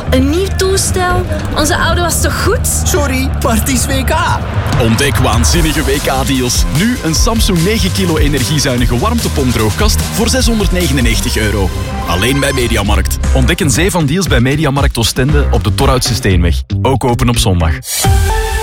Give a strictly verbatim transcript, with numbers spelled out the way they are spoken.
Een nieuw toestel? Onze oude was toch goed? Sorry, maar het is W K. Ontdek waanzinnige W K-deals. Nu een Samsung negen kilo energiezuinige warmtepomp droogkast voor zeshonderdnegenennegentig euro. Alleen bij Mediamarkt. Ontdek een zee van deals bij Mediamarkt Oostende op de Torhoutse Steenweg. Ook open op zondag.